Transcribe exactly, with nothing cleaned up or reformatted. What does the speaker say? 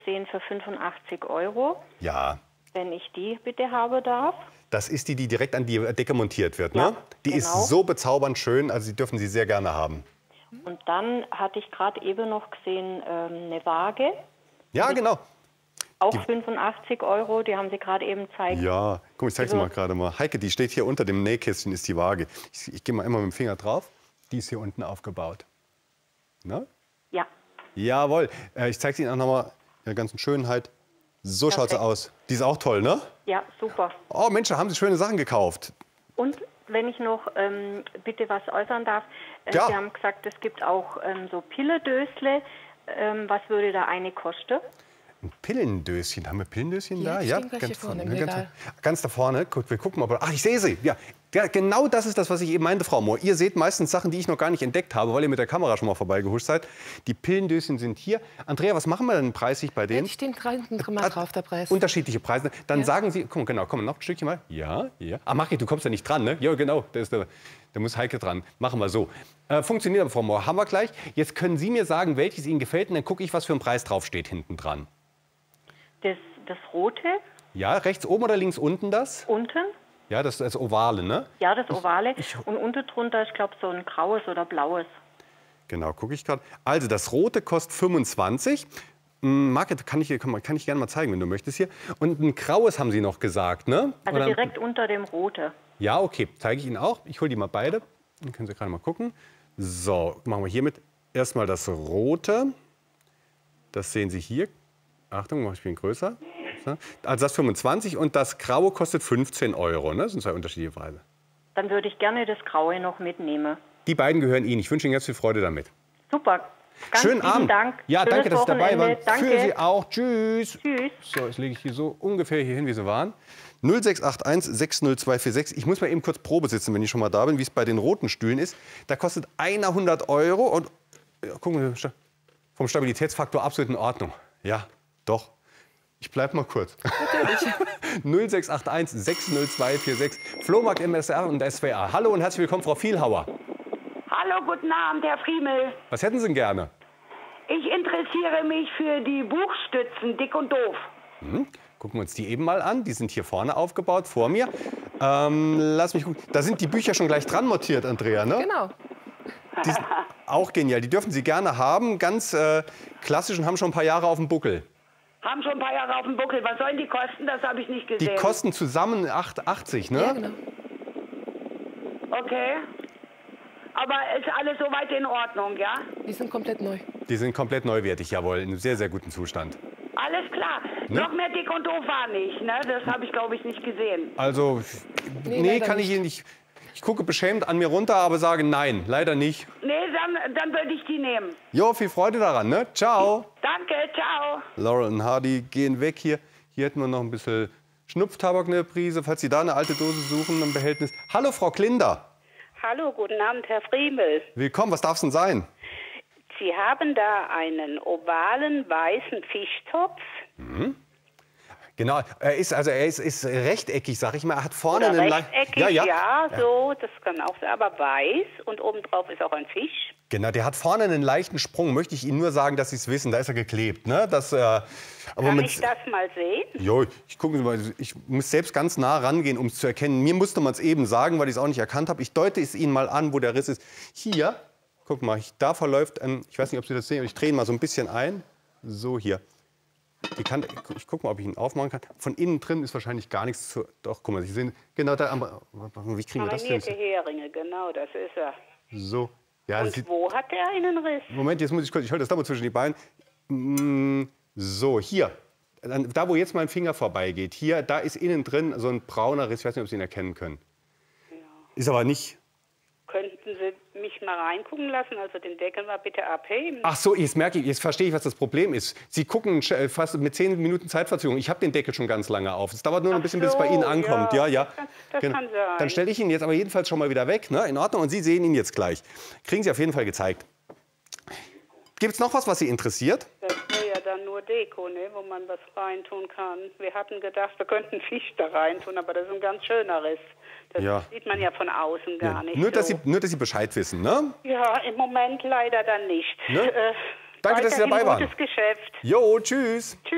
sehen für fünfundachtzig Euro. Ja. Wenn ich die bitte haben darf. Das ist die, die direkt an die Decke montiert wird, ja, ne? Die genau. ist so bezaubernd schön, also Sie dürfen sie sehr gerne haben. Und dann hatte ich gerade eben noch gesehen, ähm, eine Waage. Ja, mit genau. Auch die, fünfundachtzig Euro, die haben Sie gerade eben gezeigt. Ja, guck, ich zeige sie Also, mal gerade mal. Heike, die steht hier unter dem Nähkästchen, ist die Waage. Ich, ich gehe mal immer mit dem Finger drauf. Die ist hier unten aufgebaut. Ne? Ja. Jawohl. Äh, ich zeige sie Ihnen auch noch mal in der ganzen Schönheit. So Perfekt. schaut sie aus. Die ist auch toll, ne? Ja, super. Oh Mensch, da haben Sie schöne Sachen gekauft. Und wenn ich noch ähm, bitte was äußern darf, äh, Ja. Sie haben gesagt, es gibt auch ähm, so Pilledösle. Ähm, was würde da eine kosten? Ein Pillendöschen. Haben wir Pillendöschen Hier da? stehen Ja, welche ganz vorne im vorne. Ganz, Regal. ganz da vorne. Guck, wir gucken mal. Ach, ich sehe sie. Ja. Ja, genau das ist das, was ich eben meinte, Frau Mohr. Ihr seht meistens Sachen, die ich noch gar nicht entdeckt habe, weil ihr mit der Kamera schon mal vorbeigehuscht seid. Die Pillendöschen sind hier. Andrea, was machen wir denn preisig bei denen? Jetzt stehen hinten mal drauf, der Preis. Unterschiedliche Preise. Dann Ja. sagen Sie, komm, genau, komm, noch ein Stückchen mal. Ja, ja. Ah, Mari, du kommst ja nicht dran, ne? Ja, genau, da, ist der, da muss Heike dran. Machen wir so. Äh, funktioniert aber, Frau Mohr. Haben wir gleich. Jetzt können Sie mir sagen, welches Ihnen gefällt, und dann gucke ich, was für ein Preis draufsteht hinten dran. Das, das Rote Ja, rechts oben oder links unten das? unten. Ja, das ist das Ovale, ne? Ja, das Ovale. Ich- Und unten drunter, ich glaube, so ein graues oder blaues. Genau, gucke ich gerade. Also, das Rote kostet fünfundzwanzig. Mm, Marke, kann ich, kann, kann ich gerne mal zeigen, wenn du möchtest hier. Und ein graues haben Sie noch gesagt, ne? Also Oder- direkt unter dem Rote. Ja, okay, zeige ich Ihnen auch. Ich hole die mal beide. Dann können Sie gerade mal gucken. So, machen wir hiermit erstmal das Rote. Das sehen Sie hier. Achtung, mache ich ein bisschen größer. Also das fünfundzwanzig und das Graue kostet fünfzehn Euro. Ne? Das sind zwei unterschiedliche Preise. Dann würde ich gerne das Graue noch mitnehmen. Die beiden gehören Ihnen. Ich wünsche Ihnen ganz viel Freude damit. Super. Ganz Schönen lieben Abend. Dank. Ja, Schönes danke, dass Sie dabei waren. Wochenende. Danke. Für Sie auch. Tschüss. Tschüss. So, jetzt lege ich hier so ungefähr hier hin, wie Sie waren. null sechs acht eins sechs null zwei vier sechs. Ich muss mal eben kurz Probe sitzen, wenn ich schon mal da bin, wie es bei den roten Stühlen ist. Da kostet einer hundert Euro. Und ja, gucken wir, vom Stabilitätsfaktor absolut in Ordnung. Ja, doch. Ich bleib mal kurz. Natürlich. null sechs acht eins sechs null zwei vier sechs. Flohmarkt M S R und S W A. Hallo und herzlich willkommen, Frau Vielhauer. Hallo, guten Abend, Herr Friemel. Was hätten Sie denn gerne? Ich interessiere mich für die Buchstützen Dick und Doof. Hm, gucken wir uns die eben mal an. Die sind hier vorne aufgebaut, vor mir. Ähm, lass mich gucken. Da sind die Bücher schon gleich dran montiert, Andrea, ne? Genau. Die sind auch genial. Die dürfen Sie gerne haben. Ganz äh, klassisch und haben schon ein paar Jahre auf dem Buckel. Haben schon ein paar Jahre auf dem Buckel. Was sollen die kosten? Das habe ich nicht Die gesehen. kosten zusammen acht achtzig, ne? Ja, genau. Okay. Aber ist alles soweit in Ordnung, ja? Die sind komplett neu. Die sind komplett neuwertig, jawohl. In einem sehr, sehr guten Zustand. Alles klar. Ne? Noch mehr Dick und Doof war nicht, ne? Das habe ich, glaube ich, nicht gesehen. Also, nee, Nee, leider kann ich nicht. Ihnen nicht. Ich gucke beschämt an mir runter, aber sage nein, leider nicht. Nee, dann, dann würde ich die nehmen. Jo, viel Freude daran, ne? Ciao. Danke, ciao. Laurel und Hardy gehen weg hier. Hier hätten wir noch ein bisschen Schnupftabak, eine Prise, falls Sie da eine alte Dose suchen, ein Behältnis. Hallo, Frau Klinder. Hallo, guten Abend, Herr Friemel. Willkommen, was darf es denn sein? Sie haben da einen ovalen weißen Fischtopf. Genau, er ist, also er ist, ist rechteckig, sag ich mal. Er hat vorne Oder einen le- rechteckig, ja, ja. ja, so, das kann auch sein, aber weiß und obendrauf ist auch ein Fisch. Genau, der hat vorne einen leichten Sprung. Möchte ich Ihnen nur sagen, dass Sie es wissen. Da ist er geklebt, ne? Das, äh, aber Kann mit, ich das mal sehen? Jo, ich gucke mal, ich muss selbst ganz nah rangehen, um es zu erkennen. Mir musste man es eben sagen, weil ich es auch nicht erkannt habe. Ich deute es Ihnen mal an, wo der Riss ist. Hier, guck mal, ich, da verläuft, ein, ich weiß nicht, ob Sie das sehen, ich drehe ihn mal so ein bisschen ein. So hier. Die kann, ich gucke mal, ob ich ihn aufmachen kann. Von innen drin ist wahrscheinlich gar nichts zu. Doch, guck mal, Sie sehen, genau da. Wie kriegen wir das denn? Marinierte Heringe, genau, das ist er. So. Ja, das Und sieht, wo hat er einen Riss? Moment, jetzt muss ich kurz, ich halte das da mal zwischen die Beine. Mm, So, hier. Da, wo jetzt mein Finger vorbeigeht, hier, da ist innen drin so ein brauner Riss. Ich weiß nicht, ob Sie ihn erkennen können. Ist aber nicht. Könnten Sie mich mal reingucken lassen, also den Deckel mal bitte abheben? Ach so, jetzt merke ich, jetzt verstehe ich, was das Problem ist. Sie gucken äh, fast mit zehn Minuten Zeitverzögerung. Ich habe den Deckel schon ganz lange auf. Es dauert nur noch ein Ach bisschen, bis es bei Ihnen so, ankommt. ja, Ja, ja. das kann- das Genau. kann sein. Dann stelle ich ihn jetzt aber jedenfalls schon mal wieder weg. Ne? In Ordnung. Und Sie sehen ihn jetzt gleich. Kriegen Sie auf jeden Fall gezeigt. Gibt es noch was, was Sie interessiert? Das wäre ja dann nur Deko, ne, wo man was reintun kann. Wir hatten gedacht, wir könnten Fisch da reintun, aber das ist ein ganz schöner Riss. Das Ja. sieht man ja von außen gar Ja. nicht Nur, so. dass Sie, nur, dass Sie Bescheid wissen. Ne? Ja, im Moment leider dann nicht. Ne? Äh, Danke, dass Sie weiterhin dabei waren. Gutes Geschäft. Jo, tschüss. Tschüss.